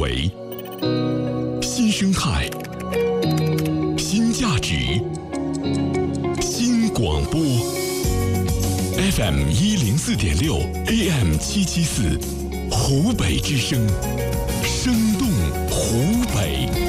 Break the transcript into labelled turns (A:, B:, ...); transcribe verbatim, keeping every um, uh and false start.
A: 维，新生态，新价值，新广播。F M 一零四点六 ，A M 七七四，湖北之声，生动湖北。